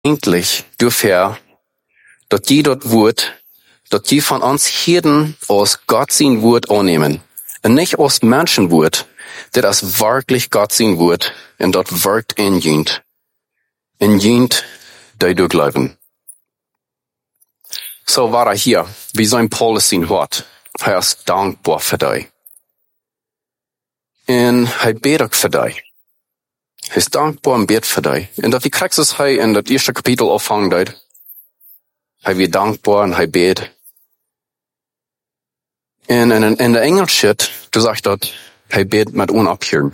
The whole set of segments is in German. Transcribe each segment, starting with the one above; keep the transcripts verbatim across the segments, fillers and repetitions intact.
endlich dafür, dass die dort Wort, dass die von uns Hirten aus Gott sein Wort annehmen. Und nicht aus Menschenwort, der das wirklich Gott sein Wort und dort wirkt in jent. In jent, die du glauben. So war er hier, wie sein Paulus sein Wort. Er ist dankbar für dich. Und er betet für dich. Er ist dankbar und betet für dich. Und dat wie kriegst du es hier in das erste Kapitel auffangen dort. Er wird dankbar und er betet. Und in, in der Englisch steht, du sagst dort, er betet mit unabhören.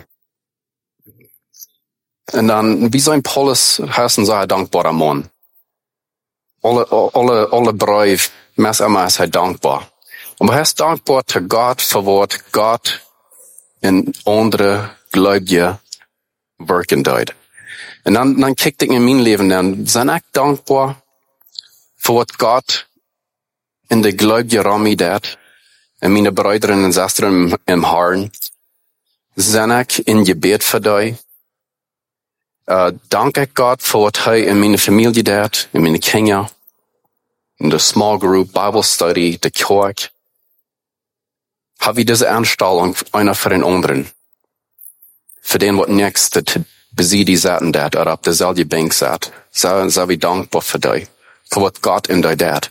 Und dann, wie sein Paulus heißen, sei er dankbarer Mann. Alle, alle, alle Briefe, meist immer ist er dankbar. Und er ist dankbar zu Gott für was Gott in andere Gläubige wirken dort. Und dann, dann kickt ich in mein Leben, dann bin ich dankbar für was Gott in der Gläubige Rami dat, und meine Brüder und Schwestern im, im Herrn, bin ich in Gebet für dich. Uh, danke Gott für was er in meine Familie dat, in meine Kinder, in der Small Group, Bible Study, der Kirche. Habe ich diese Anstellung einer für den anderen. Für den, was nächste, besie die Seiten dat, oder ab derselbe Bank sat. So, so wie dankbar für dich. Für was Gott in dir dat.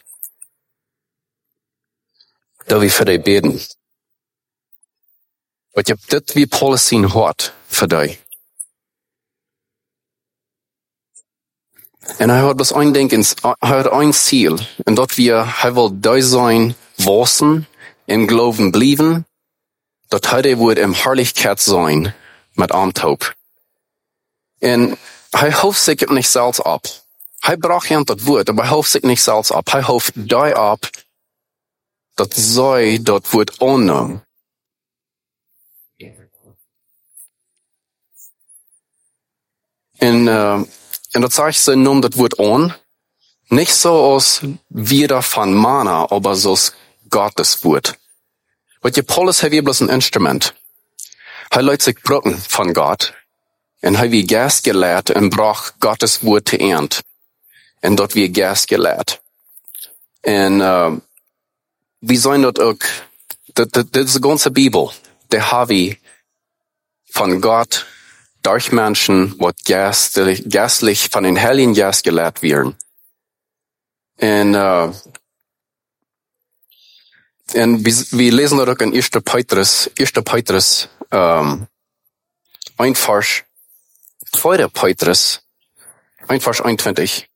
Da wir für dich beten. Und ich hab das wie Paulus sein Hort für dich. Und er hat das ein Denken, er hat ein Ziel. Und dort wir, er will da sein, wachsen, im Glauben bleiben, dort er wird im Herrlichkeit sein, mit Amtaub. Und er hofft sich nicht selbst ab. Er braucht ja das Wort, aber er hofft sich nicht selbst ab. Er hofft da ab, dass sei dort wird annehmen. Und, äh, Und das sage ich so, nimm das Wort an. Nicht so aus wieder von Mana, aber so aus Gottes Wort. Weil die Paulus hat wie bloß ein Instrument. Er lässt sich brücken von Gott. Und er wie Geist gelehrt und braucht Gottes Wort zu ernten. Und dort wie Geist gelehrt. Und, äh, wie sollen dort auch, das, das, das ist die ganze Bibel. Der habe ich von Gott durch Menschen, was geistlich, geistlich von den Heiligen Geist gelehrt werden. Und, äh, und wir, wir lesen dort in erster Petrus, erster Petrus, ähm, ein Vers, zweiter Petrus, ein Vers einundzwanzig.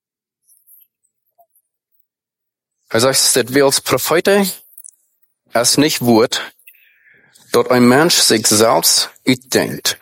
Er sagt, dass wir als Propheten es nicht wird, dort ein Mensch sich selbst utdenkt.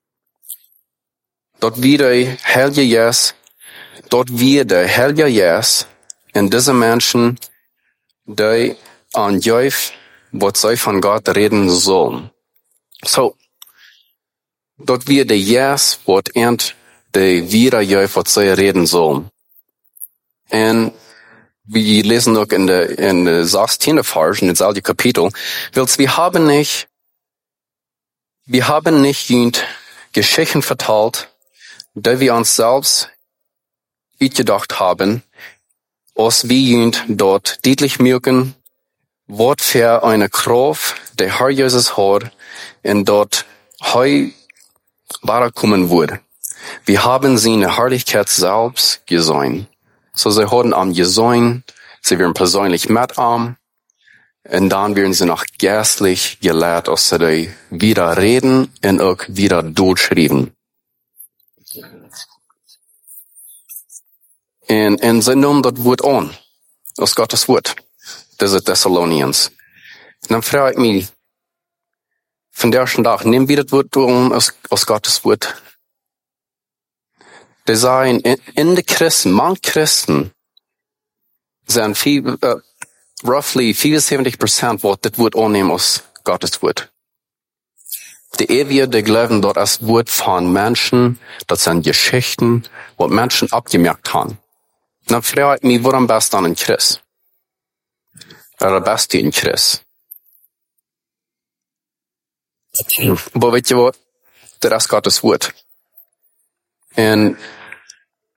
Dort wie der Heilige Geist, dort wie der Heilige Geist in diese Menschen, die an Jäuf, was sie von Gott reden sollen. So, dort wie der Geist, was ent, die wieder Jäuf, was sie reden sollen. Und wir lesen auch in der, in der sechzehnten Vers, in dem Kapitel, weil wir haben nicht, wir haben nicht jüngst Geschichten verteilt, da wir uns selbst uitgedacht haben, als wir jüngst dort deutlich merken, was für eine Kraft der Herr Jesus hat, und dort heu kommen wird. Wir haben seine Herrlichkeit selbst gesehen. So sie haben am gesehen, sie werden persönlich mit am, und dann werden sie noch geistlich gelehrt, als sie wieder reden und auch wieder durchschreiben. Und, und sie nehmen das Wort an, aus Gottes Wort, diese Thessalonians. Und dann frage ich mich, von der ersten Tag, nehmen wir das Wort an, aus, aus Gottes Wort. Die sagen, in, in den Christen, manche Christen, sind viel, uh, roughly vierundsiebzig Prozent, was das Wort annehmen aus Gottes Wort. Die Ewige, die glauben dort als Wort von Menschen, das sind Geschichten, was Menschen abgemerkt haben. Und dann frage ich mich, woran bist du dann ein Christ? Oder bist du ein Christ? Aber weißt du was? Das ist Gottes Wort. Und